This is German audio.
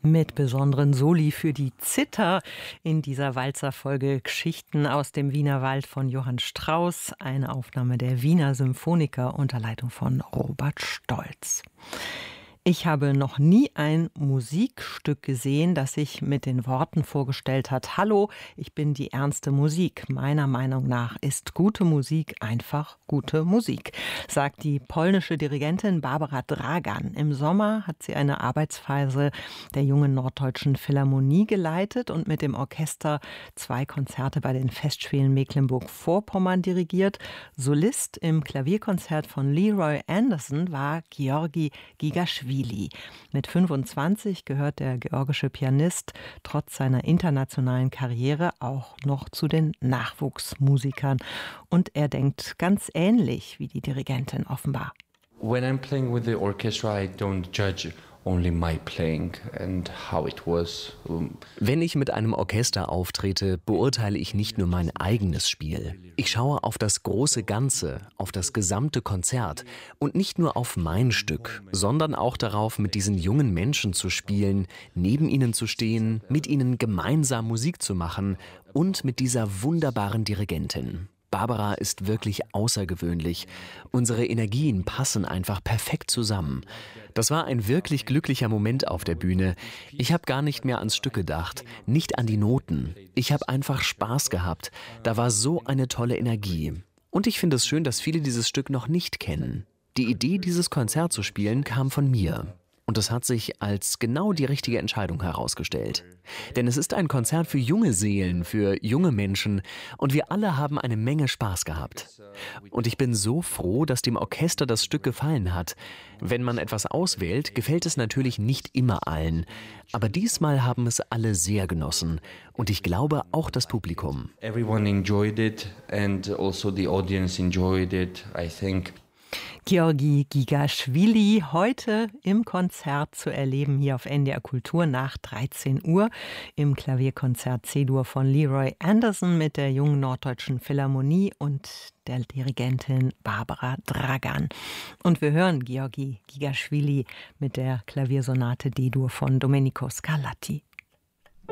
Mit besonderen Soli für die Zither in dieser Walzerfolge Geschichten aus dem Wienerwald von Johann Strauss, eine Aufnahme der Wiener Symphoniker unter Leitung von Robert Stolz. Ich habe noch nie ein Musikstück gesehen, das sich mit den Worten vorgestellt hat: Hallo, ich bin die ernste Musik. Meiner Meinung nach ist gute Musik einfach gute Musik, sagt die polnische Dirigentin Barbara Dragan. Im Sommer hat sie eine Arbeitsphase der Jungen Norddeutschen Philharmonie geleitet und mit dem Orchester 2 Konzerte bei den Festspielen Mecklenburg-Vorpommern dirigiert. Solist im Klavierkonzert von Leroy Anderson war Georgi Gigaschwili. Mit 25 gehört der georgische Pianist trotz seiner internationalen Karriere auch noch zu den Nachwuchsmusikern. Und er denkt ganz ähnlich wie die Dirigentin offenbar. When I'm playing with the orchestra, I don't judge only my playing and how it was. Wenn ich mit einem Orchester auftrete, beurteile ich nicht nur mein eigenes Spiel. Ich schaue auf das große Ganze, auf das gesamte Konzert und nicht nur auf mein Stück, sondern auch darauf, mit diesen jungen Menschen zu spielen, neben ihnen zu stehen, mit ihnen gemeinsam Musik zu machen und mit dieser wunderbaren Dirigentin. Barbara ist wirklich außergewöhnlich. Unsere Energien passen einfach perfekt zusammen. Das war ein wirklich glücklicher Moment auf der Bühne. Ich habe gar nicht mehr ans Stück gedacht, nicht an die Noten. Ich habe einfach Spaß gehabt. Da war so eine tolle Energie. Und ich finde es schön, dass viele dieses Stück noch nicht kennen. Die Idee, dieses Konzert zu spielen, kam von mir. Und es hat sich als genau die richtige Entscheidung herausgestellt. Denn es ist ein Konzert für junge Seelen, für junge Menschen und wir alle haben eine Menge Spaß gehabt. Und ich bin so froh, dass dem Orchester das Stück gefallen hat. Wenn man etwas auswählt, gefällt es natürlich nicht immer allen. Aber diesmal haben es alle sehr genossen. Und ich glaube auch das Publikum. Everyone enjoyed it and also the audience enjoyed it, I think. Georgi Gigaschwili heute im Konzert zu erleben hier auf NDR Kultur nach 13 Uhr im Klavierkonzert C-Dur von Leroy Anderson mit der Jungen Norddeutschen Philharmonie und der Dirigentin Barbara Dragan. Und wir hören Georgi Gigaschwili mit der Klaviersonate D-Dur von Domenico Scarlatti.